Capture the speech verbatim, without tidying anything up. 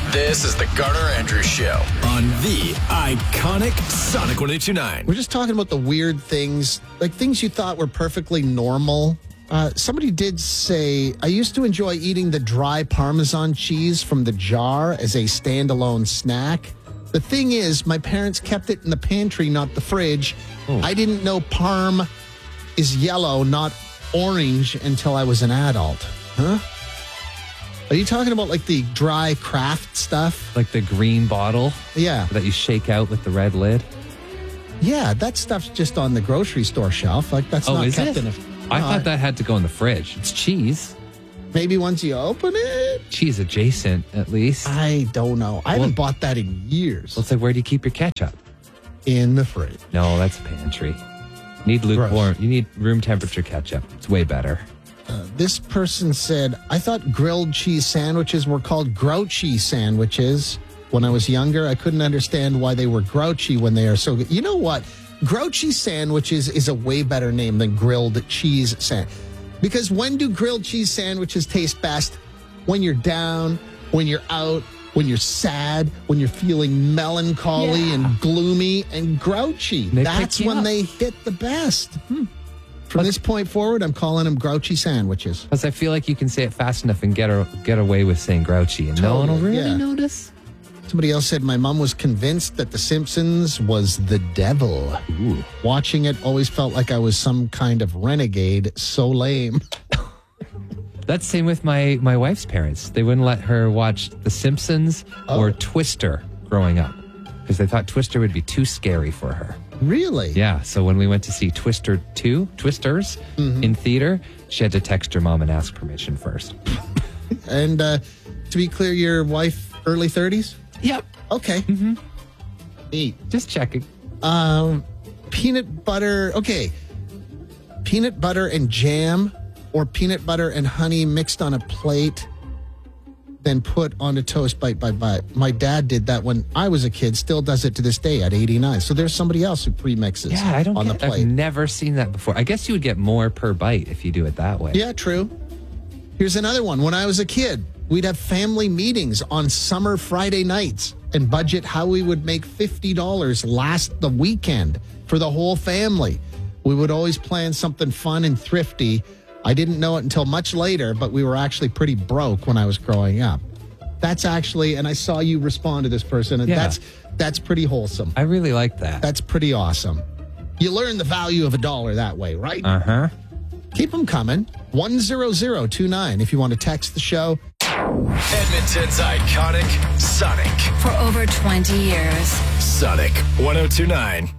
This is the Garner Andrews Show on the iconic Sonic one oh two nine. We're just talking about the weird things, like things you thought were perfectly normal. Uh, somebody did say, I used to enjoy eating the dry Parmesan cheese from the jar as a standalone snack. The thing is, my parents kept it in the pantry, not the fridge. Oh. I didn't know Parm is yellow, not orange, until I was an adult. Huh? Are you talking about like the dry craft stuff? Like the green bottle? Yeah. That you shake out with the red lid? Yeah, that stuff's just on the grocery store shelf. Like that's oh, not is kept it? in a... I uh, thought that had to go in the fridge. It's cheese. Maybe once you open it? Cheese adjacent, at least. I don't know. I well, haven't bought that in years. Well, it's like, where do you keep your ketchup? In the fridge. No, that's a pantry. You need lukewarm. You need room temperature ketchup. It's way better. Uh, this person said, I thought grilled cheese sandwiches were called grouchy sandwiches. When I was younger, I couldn't understand why they were grouchy when they are so good. You know what? Grouchy sandwiches is a way better name than grilled cheese sandwich. Because when do grilled cheese sandwiches taste best? When you're down, when you're out, when you're sad, when you're feeling melancholy yeah. and gloomy and grouchy. They That's when up. they hit the best. Hmm. From this point forward, I'm calling them grouchy sandwiches. Because I feel like you can say it fast enough and get a, get away with saying grouchy, and totally, no one will really yeah. notice. Somebody else said, my mom was convinced that The Simpsons was the devil. Ooh. Watching it always felt like I was some kind of renegade. So lame. That's the same with my, my wife's parents. They wouldn't let her watch The Simpsons oh. or Twister growing up because they thought Twister would be too scary for her. Really? Yeah. So when we went to see Twister two, Twisters, mm-hmm. in theater, she had to text her mom and ask permission first. And uh, to be clear, your wife, early thirties? Yep. Okay. Mm-hmm. Neat. Just checking. Um, peanut butter. Okay. Peanut butter and jam or peanut butter and honey mixed on a plate, then put on a toast bite by bite. My dad did that when I was a kid, still does it to this day at eighty-nine. So there's somebody else who premixes yeah, I don't on get, the plate. I've never seen that before. I guess you would get more per bite if you do it that way. Yeah, true. Here's another one. When I was a kid, we'd have family meetings on summer Friday nights and budget how we would make fifty dollars last the weekend for the whole family. We would always plan something fun and thrifty. I didn't know it until much later, but we were actually pretty broke when I was growing up. That's actually, and I saw you respond to this person, and yeah. that's that's pretty wholesome. I really like that. That's pretty awesome. You learn the value of a dollar that way, right? Uh-huh. Keep them coming. one zero zero two nine if you want to text the show. Edmonton's iconic Sonic. For over twenty years. Sonic one oh two nine.